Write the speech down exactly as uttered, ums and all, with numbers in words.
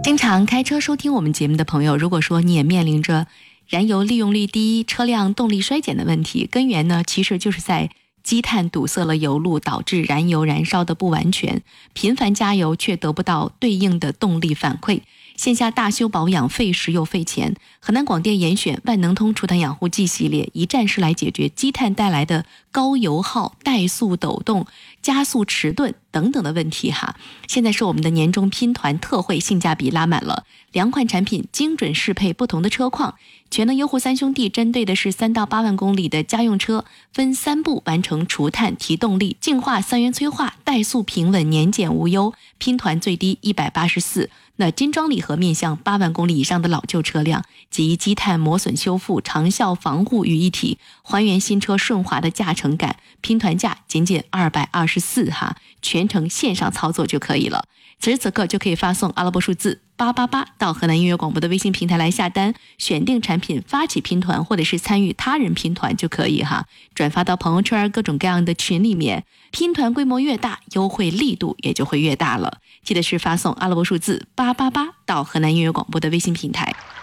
经常开车收听我们节目的朋友，如果说你也面临着燃油利用率低、车辆动力衰减的问题，根源呢其实就是在积碳堵塞了油路，导致燃油燃烧的不完全，频繁加油却得不到对应的动力反馈，线下大修保养费时又费钱。河南广电严选万能通除碳养护剂系列，一站式来解决积碳带来的高油耗、怠速抖动、加速迟钝等等的问题哈。现在是我们的年终拼团特惠，性价比拉满了，两款产品精准适配不同的车况。全能优护三兄弟针对的是三到八万公里的家用车，分三步完成除碳、提动力、净化、三元催化，怠速平稳，年检无忧，拼团最低一百八十四。那金装礼盒面向八万公里以上的老旧车辆，集积碳磨损修复、长效防护于一体，还原新车顺滑的驾乘感。拼团价仅仅二百二十四哈，全程线上操作就可以了。此时此刻就可以发送阿拉伯数字八八八到河南音乐广播的微信平台来下单，选定产品发起拼团，或者是参与他人拼团就可以哈，转发到朋友圈各种各样的群里面。拼团规模越大，优惠力度也就会越大了。记得是发送阿拉伯数字八八八到河南音乐广播的微信平台。